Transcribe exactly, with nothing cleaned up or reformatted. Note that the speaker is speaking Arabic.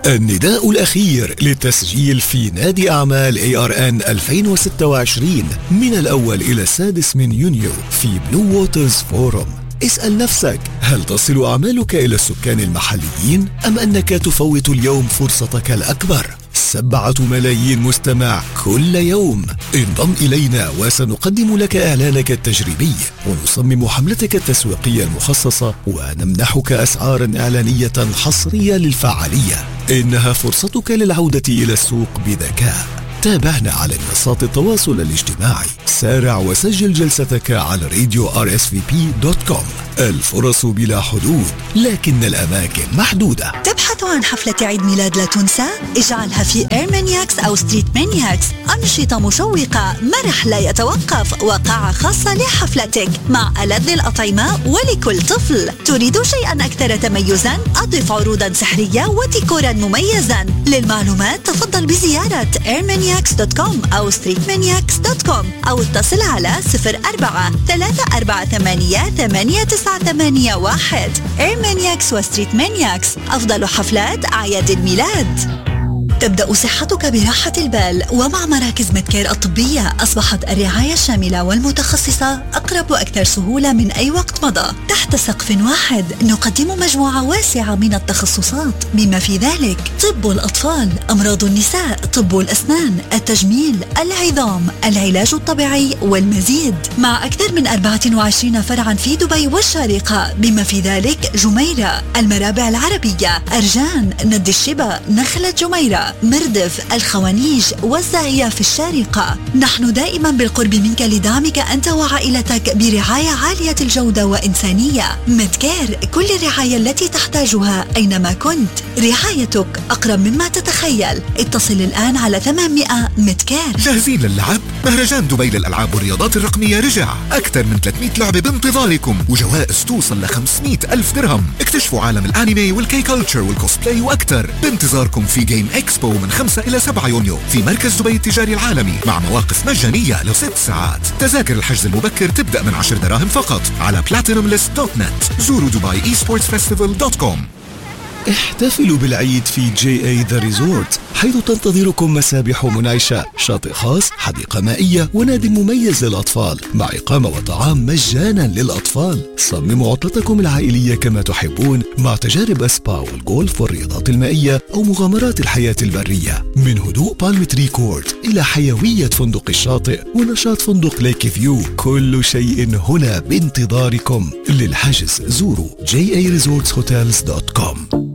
النداء الأخير للتسجيل في نادي أعمال إيه آر إن ألفين وستة وعشرين من الأول إلى السادس من يونيو في بلو ووترز فورم. اسأل نفسك، هل تصل أعمالك إلى السكان المحليين أم أنك تفوت اليوم فرصتك الأكبر؟ سبعة ملايين مستمع كل يوم. انضم إلينا وسنقدم لك إعلانك التجريبي ونصمم حملتك التسويقية المخصصة ونمنحك أسعارا إعلانية حصرية للفعالية. إنها فرصتك للعودة إلى السوق بذكاء. تابعنا على منصات التواصل الاجتماعي. سارع وسجل جلستك على راديو آر إس في بي دوت كوم. الفرص بلا حدود لكن الأماكن محدودة. تبحث عن حفلة عيد ميلاد لا تنسى؟ اجعلها في إير مانياكس أو ستريت مانياكس. أنشطة مشوقة، مرح لا يتوقف، وقاعة خاصة لحفلتك مع ألذ الأطعمة ولكل طفل. تريد شيئا أكثر تميزا؟ أضف عروضا سحرية وديكورا مميزا. للمعلومات تفضل بزيارة إير مانياكس دوت كوم أو ستريت مانياكس دوت كوم أو اتصل على صفر أربعة ثلاثة أربعة ثمانية ثمانية تسعة ثمانية واحد. إير مانياكس وستريت مانياكس، أفضل حفلات أعياد الميلاد. تبدأ صحتك براحة البال، ومع مراكز ميدكير الطبية أصبحت الرعاية الشاملة والمتخصصة أقرب وأكثر سهولة من أي وقت مضى. تحت سقف واحد نقدم مجموعة واسعة من التخصصات بما في ذلك طب الأطفال، أمراض النساء، طب الأسنان، التجميل، العظام، العلاج الطبيعي والمزيد، مع أكثر من أربعة وعشرين فرعا في دبي والشارقة بما في ذلك جميرة، المرابع العربية، أرجان، ند الشبا، نخلة جميرة، مردف، الخوانيج والزاهية في الشارقة. نحن دائما بالقرب منك لدعمك أنت وعائلتك برعاية عالية الجودة وإنسانية. ميدكير، كل الرعاية التي تحتاجها أينما كنت. رعايتك أقرب مما تتخيل. اتصل الآن على ثمانمائة ميدكير. جاهزين للعب؟ مهرجان دبي للألعاب والرياضات الرقمية رجع. أكثر من ثلاثمائة لعبة بانتظاركم وجوائز توصل ل خمسمائة ألف درهم. اكتشفوا عالم الأنمي والكي كولتشر والكوسبلاي وأكثر بانتظاركم في جيم اكسبو من خمسة إلى سبعة يونيو في مركز دبي التجاري العالمي، مع مواقف مجانية لست ساعات. تذاكر الحجز المبكر تبدأ من عشر دراهم فقط على بلاتينوم ليست دوت نت. زوروا دبي اي سبورتس فيستيفال دوت كوم. احتفلوا بالعيد في جي اي ذا ريزورت، حيث تنتظركم مسابح منعشة، شاطئ خاص، حديقة مائية، ونادي مميز للأطفال، مع إقامة وطعام مجانا للأطفال. صمموا عطلتكم العائلية كما تحبون، مع تجارب أسبا والجولف والرياضات المائية أو مغامرات الحياة البرية. من هدوء بالم تري كورت إلى حيوية فندق الشاطئ ونشاط فندق ليك فيو، كل شيء هنا بانتظاركم. للحجز زوروا جي اي ريزورتس هوتيلز دوت كوم.